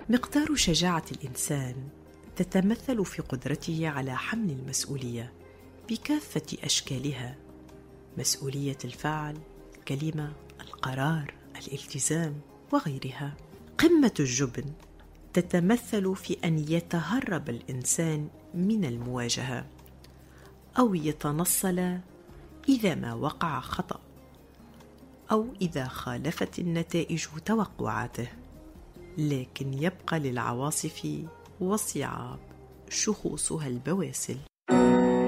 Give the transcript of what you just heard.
مقدار شجاعة الإنسان تتمثل في قدرته على حمل المسؤولية بكافة أشكالها: مسؤولية الفعل، الكلمة، القرار، الالتزام وغيرها. قمة الجبن تتمثل في أن يتهرب الإنسان من المواجهة أو يتنصل إذا ما وقع خطأ أو إذا خالفت النتائج توقعاته، لكن يبقى للعواصف والصعاب شخوصها البواسل.